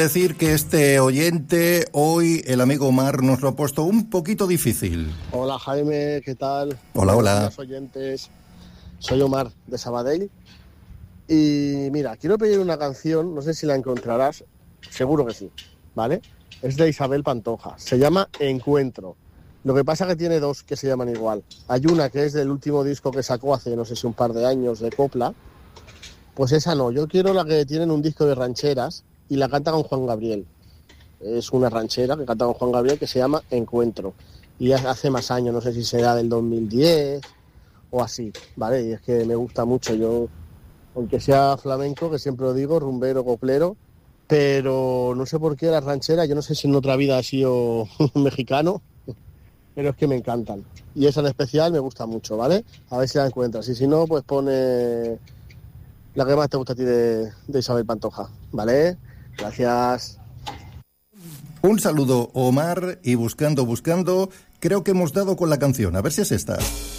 Decir que este oyente, hoy el amigo Omar nos lo ha puesto un poquito difícil. Hola Jaime, ¿qué tal? Hola. Buenos días, oyentes. Soy Omar de Sabadell. Y mira, quiero pedir una canción, no sé si la encontrarás, seguro que sí, ¿vale? Es de Isabel Pantoja, se llama Encuentro. Lo que pasa es que tiene dos que se llaman igual. Hay una que es del último disco que sacó hace, no sé si un par de años, de copla. Pues esa no, yo quiero la que tiene un disco de rancheras y la canta con Juan Gabriel. Es una ranchera que canta con Juan Gabriel que se llama Encuentro. Y hace más años, no sé si será del 2010 o así, ¿vale? Y es que me gusta mucho. Yo, aunque sea flamenco, que siempre lo digo, rumbero, coplero, pero no sé por qué la ranchera, yo no sé si en otra vida ha sido mexicano, pero es que me encantan. Y esa en especial me gusta mucho, ¿vale? A ver si la encuentras. Y si no, pues pone la que más te gusta a ti de Isabel Pantoja, ¿vale? Gracias. Un saludo, Omar, y buscando, creo que hemos dado con la canción. A ver si es esta.